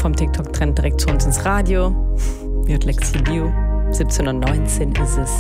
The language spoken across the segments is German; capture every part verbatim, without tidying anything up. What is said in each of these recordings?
vom TikTok-Trend direkt zu uns ins Radio. Mit Lexi Liu. siebzehn Uhr neunzehn ist es.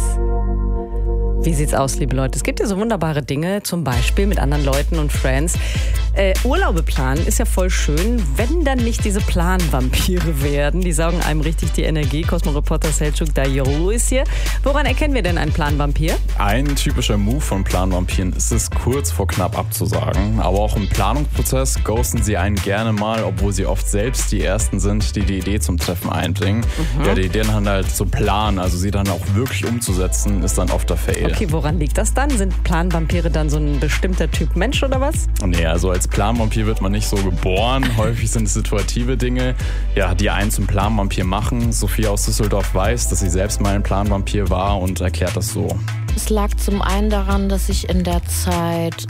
Wie sieht's aus, liebe Leute? Es gibt ja so wunderbare Dinge, zum Beispiel mit anderen Leuten und Friends. Äh, Urlaube planen ist ja voll schön, wenn dann nicht diese Planvampire werden. Die saugen einem richtig die Energie. Cosmo-Reporter Selçuk Dayıcı ist hier. Woran erkennen wir denn einen Planvampir? Ein typischer Move von Planvampiren ist es, kurz vor knapp abzusagen. Aber auch im Planungsprozess ghosten sie einen gerne mal, obwohl sie oft selbst die Ersten sind, die die Idee zum Treffen einbringen. Mhm. Ja, die Idee dann halt zu planen, also sie dann auch wirklich umzusetzen, ist dann oft der Fail. Okay, woran liegt das dann? Sind Planvampire dann so ein bestimmter Typ Mensch oder was? Nee, also als Planvampir wird man nicht so geboren. Häufig sind es situative Dinge, ja, die einen zum Planvampir machen. Sophia aus Düsseldorf weiß, dass sie selbst mal ein Planvampir war und erklärt das so. Es lag zum einen daran, dass ich in der Zeit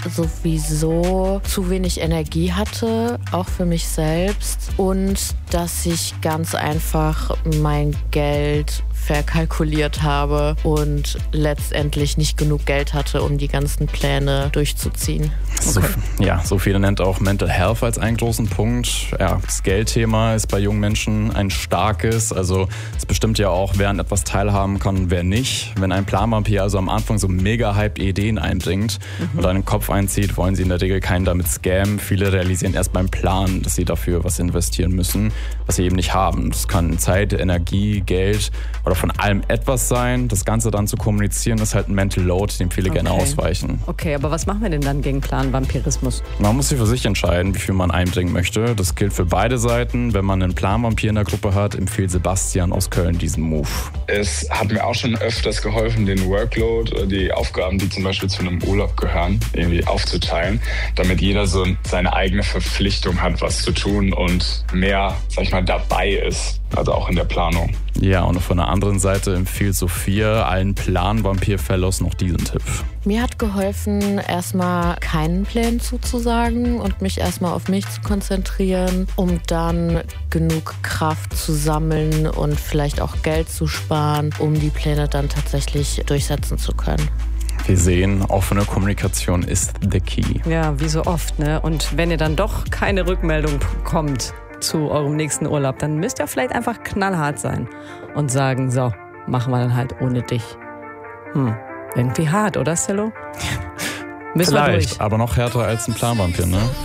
sowieso zu wenig Energie hatte, auch für mich selbst. Und dass ich ganz einfach mein Geld verkalkuliert habe und letztendlich nicht genug Geld hatte, um die ganzen Pläne durchzuziehen. Okay. So, ja, Sophia nennt auch Mental Health als einen großen Punkt. Ja, das Geldthema ist bei jungen Menschen ein starkes. Also es bestimmt ja auch, wer an etwas teilhaben kann und wer nicht. Wenn ein Planvampir also am Anfang so mega hyped Ideen einbringt mhm. und einen Kopf einzieht, wollen sie in der Regel keinen damit scammen. Viele realisieren erst beim Planen, dass sie dafür was investieren müssen, was sie eben nicht haben. Das kann Zeit, Energie, Geld oder von allem etwas sein. Das Ganze dann zu kommunizieren, ist halt ein Mental Load, dem viele okay. gerne ausweichen. Okay, aber was machen wir denn dann gegen Planvampirismus? Man muss sich für sich entscheiden, wie viel man einbringen möchte. Das gilt für beide Seiten. Wenn man einen Planvampir in der Gruppe hat, empfiehlt Sebastian aus Köln diesen Move. Es hat mir auch schon öfters geholfen, den Workload oder die Aufgaben, die zum Beispiel zu einem Urlaub gehören, irgendwie aufzuteilen, damit jeder so seine eigene Verpflichtung hat, was zu tun und mehr, sag ich mal, dabei ist. Also auch in der Planung. Ja, und von der anderen Seite empfiehlt Sophia allen Planvampir-Fellows noch diesen Tipp. Mir hat geholfen, erstmal keinen Plan zuzusagen und mich erstmal auf mich zu konzentrieren, um dann genug Kraft zu sammeln und vielleicht auch Geld zu sparen, um die Pläne dann tatsächlich durchsetzen zu können. Wir sehen, offene Kommunikation ist the key. Ja, wie so oft, ne? Und wenn ihr dann doch keine Rückmeldung bekommt zu eurem nächsten Urlaub, dann müsst ihr vielleicht einfach knallhart sein und sagen, so, machen wir dann halt ohne dich. Hm, irgendwie hart, oder, Cello? Müssen Vielleicht, wir durch. Aber noch härter als ein Planvampir, ne?